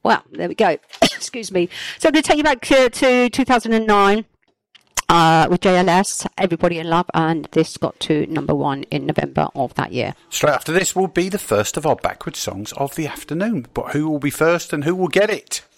Well, there we go. Excuse me. So I'm going to take you back to 2009 with JLS, Everybody in Love, and this got to number 1 in November of that year. Straight after this will be the first of our backwards songs of the afternoon. But who will be first and who will get it?